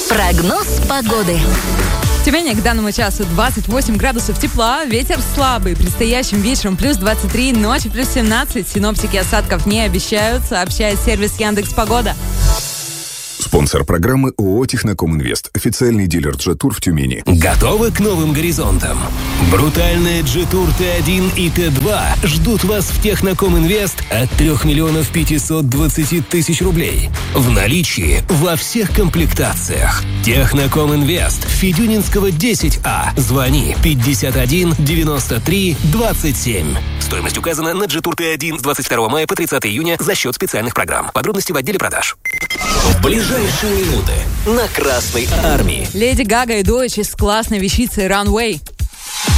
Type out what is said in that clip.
Прогноз погоды. В Тюмени к данному часу 28 градусов тепла, ветер слабый, предстоящим вечером плюс 23, ночью плюс 17. Синоптики осадков не обещают, сообщает сервис Яндекс.Погода. Спонсор программы ООО «Техноком-Инвест», официальный дилер Джетур в Тюмени. Готовы к новым горизонтам? Брутальные Джетур Т1 и Т2 ждут вас в Техноком-Инвест от 3 520 000 рублей. В наличии во всех комплектациях. Техноком-Инвест, Федюнинского 10А. Звони 51 93 27. Стоимость указана на Джетур Т1 с 22 мая по 30 июня за счет специальных программ. Подробности в отделе продаж. В ближайшие минуты на Красной Армии. Леди Гага и Дойч с классной вещицей Runway.